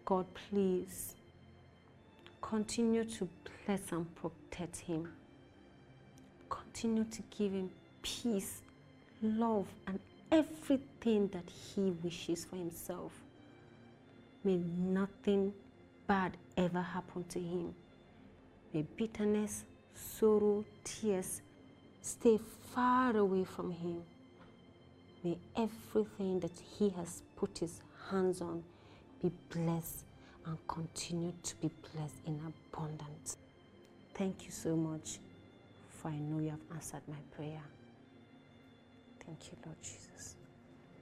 God, please continue to bless and protect him. Continue to give him peace, love, and everything that he wishes for himself. May nothing bad ever happen to him. May bitterness, sorrow, tears stay far away from him. May everything that he has put his hands on be blessed and continue to be blessed in abundance. Thank you so much, for I know you have answered my prayer. Thank you, Lord Jesus.